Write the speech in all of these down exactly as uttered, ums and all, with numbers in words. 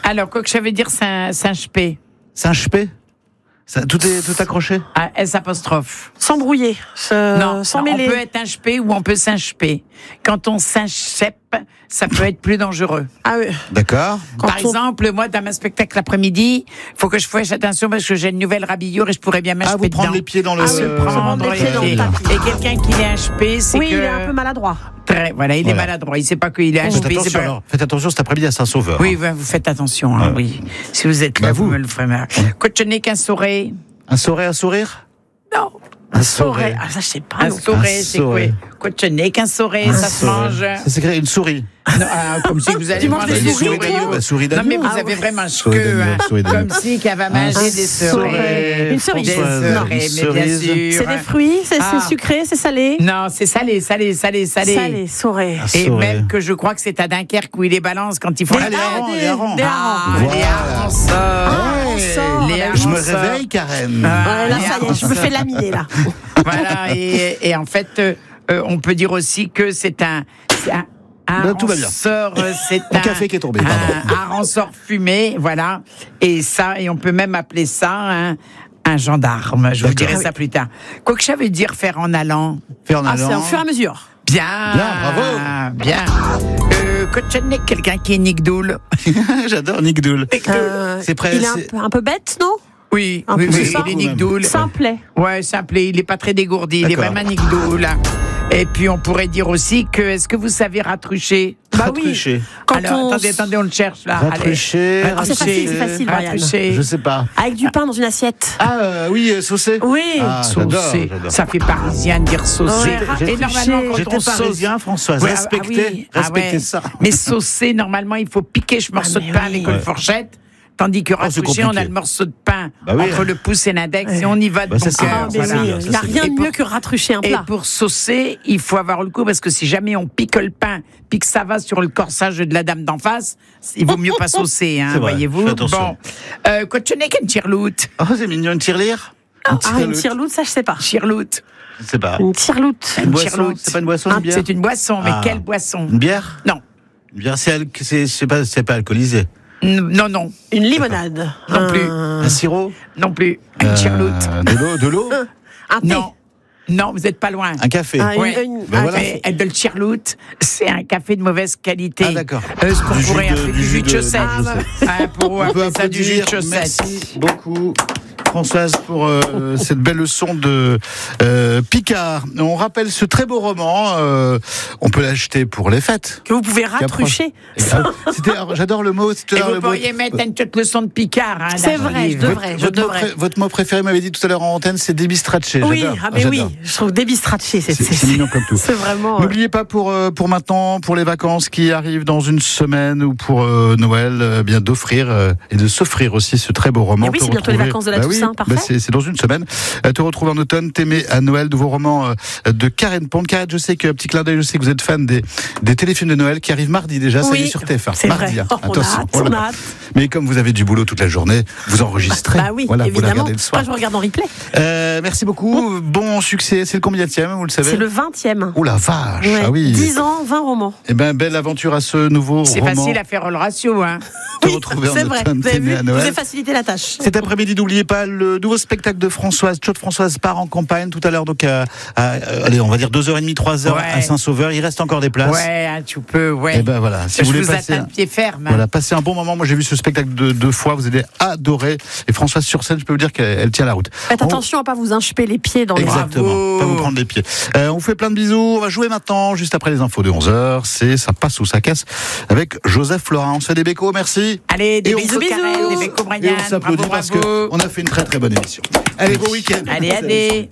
Alors, quoi que ça veut dire Saint-Chepé. Saint-Chepé. Ça, tout est tout accroché. Ah, S apostrophe. S'embrouiller. Se... Non, sans non, mêler. on peut être un chepé ou on peut s'inchepé. Quand on s'inchèpe, ça peut être plus dangereux. Ah oui. D'accord. Quand Par on- exemple, moi, dans ma spectacle l'après-midi, il faut que je fasse attention parce que j'ai une nouvelle rhabillure et je pourrais bien Ah, m'incheper vous prendre dedans. les pieds dans le. Ah, se prendre les pieds dans le pieds. tapis. Et quelqu'un qui est inchepé, c'est Oui, que... il est un peu maladroit. Très, voilà, il Voilà. est maladroit. Il sait pas qu'il est Faites inchepé. c'est attention, pas... alors. Faites attention cet après-midi à Saint-Sauveur. Oui, ben, vous faites attention, hein, Ouais. oui. Si vous êtes là, Bah, vous. vous. me le ferez mal. Quand je n'ai qu'un sourire. Un sourire, un sourire. Non. Un Sourire. Ah, ça, je sais pas. Un non. sourire, Un c'est quoi? sourire. Quand je n'ai qu'un sourire, ça se mange. Ça s'écrit une souris. Non, ah, comme si vous allez Tu manges manger des des souris, souris. toi Bah, souris Non, mais d'agneau. vous Ah, avez ouais. vraiment Souris que, d'agneau, hein, souris d'agneau. comme si qu'elle va manger Un des souris. souris. Une cerise. Des Non. souris, mais bien Cerise. sûr. C'est des fruits, c'est Ah. c'est sucré, c'est salé. Non, c'est salé, salé, salé, salé. Salé, souré. Un Et souris. même que je crois que c'est à Dunkerque où il les balance quand ils font Des la les ah, harengs, des- les harengs. des Ah, harengs. les harengs sortent. Ah, on sort. Les Bah harengs oui. Je me sortent. réveille, Karen. Ah, Ouais, là, les ça y est, harengs je me fais sortent. laminer, là. Voilà, et, et en fait, euh, euh, on peut dire aussi que c'est un... C'est un Là, tout va bien. Sort, c'est Mon un café qui est tombé, un pardon. harançor fumé, voilà. Et ça, et on peut même appeler ça un, un gendarme. Je vous D'accord. dirai ça plus tard. Quoi que ça veut dire faire en allant. Faire en Ah, c'est allant. au fur et à mesure. Bien, Bien, bravo. bien. Euh, quand je n'ai quelqu'un qui est Nick Doul. J'adore Nick Doul. Euh, C'est prêt, il est un c'est- peu, un peu bête, non? Oui, Un oui, peu oui, ça. il est Nick Doul. Simplet. Ouais, simple, il est pas très dégourdi, il est D'accord. vraiment Nick Doul. Et puis on pourrait dire aussi que, est-ce que vous savez ratrucher? Bah oui. Ratrucher. Quand Alors, on... attendez, attendez, on le cherche là. Ratrucher. Allez. Ah, c'est facile, c'est facile, Brian. Ratrucher. Je sais pas. Avec du pain dans une assiette. Ah euh, oui, euh, saucé. Oui. Ah, j'adore, Saucé. j'adore. Ça fait parisien de dire saucé. Ouais, Et ratrucher. normalement, quand J'étais on sauce- parisien, Françoise. Ouais, ah, respectez, ah oui, ah respectez ouais. ça. Mais saucé, normalement, il faut piquer ce morceau mais de pain oui. avec Ouais. une fourchette. Tandis que Oh, c'est ratrucher, on a compliqué. le morceau de pain Bah oui. entre le pouce et l'index et on y va de Bah, bon ça, c'est- cœur. Ah, mais voilà. oui, Ça, il n'y a c'est- rien Et de pour- mieux que ratrucher un Et plat. pour saucer, il faut avoir le coup parce que si jamais on pique le pain, puis que ça va sur le corsage de la dame d'en face, il vaut mieux pas saucer, hein, C'est vrai, voyez-vous. fais attention. Bon, euh, quand tu n'es qu'une tirloute, Oh, c'est mignon, une tirelire. Ah, une tireloute, ça, je sais pas. tirloute, Je sais pas. Une tireloute. Une boisson. tirloute. C'est pas une boisson, Ah, une bière. c'est une boisson, mais Ah. quelle boisson? Une bière. Non, Une bière, c'est al- c'est c'est pas c'est pas alcoolisé. N- non, non, Une limonade. Non plus. Un, Un sirop. non plus. Une Euh, tirloute. De l'eau, de l'eau. un thé. Non, non, vous n'êtes pas loin. Un café. Ah, une- Ouais. une- Ben un voilà. café. Mais de le tirloute, c'est un café de mauvaise qualité. Ah, d'accord. Euh, ce qu'on Du jus pourrait de- appeler du du jus jus de de- chaussette. de chaussette. Ah, pour On peut appeler ça du jus applaudir. de chaussette. Merci beaucoup, Françoise, pour euh, cette belle leçon de euh, Picard. On rappelle ce très beau roman. euh, on peut l'acheter pour les fêtes. Que vous pouvez ratrucher. C'était, alors, j'adore le mot. Tout à Et l'heure, vous le pourriez mot- mettre une petite leçon de Picard. Hein, C'est dans le vrai, je livre. devrais, je votre, mot devrais. pré- votre mot préféré, m'avait dit tout à l'heure en antenne, c'est débistraché. Oui, J'adore. ah, mais oui, J'adore. je trouve débistraché. C'est, C'est- c'est, c'est mignon comme tout. C'est vraiment. euh, N'oubliez pas pour euh, pour maintenant, pour les vacances qui arrivent dans une semaine ou pour euh, Noël, euh, bien d'offrir euh, et de s'offrir aussi ce très beau roman. Et oui, Te c'est bientôt les retrouver- vacances de la Bah oui, Toussaint, parfait. bah c'est, c'est dans une semaine. Euh, te retrouver en automne, t'aimer à Noël, de vos romans euh, de Karen Pond. Karen, je sais que petit clin d'œil, je sais que vous êtes fan des des téléfilms de Noël qui arrivent mardi déjà. Ça Oui, y est sur T F un. c'est Mardi, vrai. hein. Oh, on a Attention. hâte, Voilà. on a hâte. Mais comme vous avez du boulot toute la journée, vous enregistrez. Bah oui, voilà, vous la évidemment. regardez le soir. Moi, je regarde en replay. Euh, merci beaucoup. Bon succès. C'est le combienième, vous le savez. C'est le vingtième. Oh la vache. Ouais. Ah oui. dix ans, vingt romans. Eh ben, belle aventure à ce nouveau C'est roman. facile à faire le ratio. Hein. Te retrouver en C'est vrai. automne, Vous avez t'aimer vu, à je vous ai Noël. facilité la tâche. Cet après-midi, n'oubliez pas le nouveau spectacle de Françoise. Claude Françoise part en campagne tout à l'heure, donc à, à- euh, allez, on va dire deux heures trente, trois heures Ouais. à Saint-Sauveur. Il reste encore des places. Ouais, hein, tu peux, ouais. Et ben voilà, si je vous voulez vous passer, attends de pied ferme. hein. voilà, passer un bon moment. Moi, j'ai vu ce spectacle deux, deux fois. Vous allez adorer. Et Françoise sur scène, je peux vous dire qu'elle elle tient la route. Faites On- attention à pas vous incheper les pieds dans les bras. Exactement, Bravo. pas vous prendre les pieds. Euh, on vous fait plein de bisous. On va jouer maintenant, juste après les infos de onze heures. C'est ça passe ou ça casse avec Joseph Florin. On se fait des bécos, merci. Allez, des Et on bisous, se- Karen, des bécos, Et Brian. on s'applaudit Bravo, parce bravo. qu'on a fait une très très bonne émission. Allez, bon week-end. Allez, allez.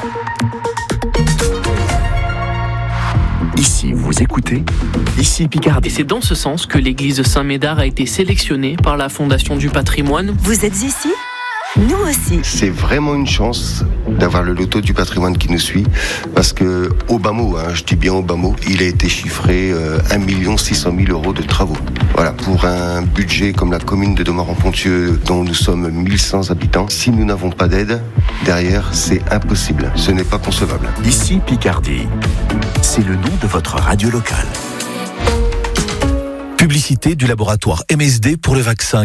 Ici, vous écoutez Ici Picardie. Et c'est dans ce sens que l'église Saint-Médard a été sélectionnée par la Fondation du patrimoine. Vous êtes ici ? Nous aussi. C'est vraiment une chance d'avoir le loto du patrimoine qui nous suit, parce que au bas mot, hein, je dis bien au bas mot, il a été chiffré euh, un million six cent mille euros de travaux. Voilà, pour un budget comme la commune de Domaran-Pontieux, dont nous sommes mille cent habitants, si nous n'avons pas d'aide, derrière, c'est impossible. Ce n'est pas concevable. Ici Picardie. C'est le nom de votre radio locale. Publicité du laboratoire M S D pour le vaccin